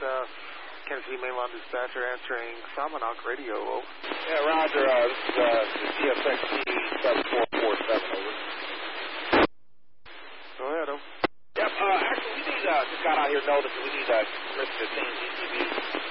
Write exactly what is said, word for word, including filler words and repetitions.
uh, Kansas City Mainline Dispatcher answering Salmonok Radio. Over. Yeah, Roger. Uh, this is uh, G S X C seven four four seven. Over. Go ahead, over. Yep. Uh, actually, we need uh, just got out here notice that we need uh, Chris to change E T V.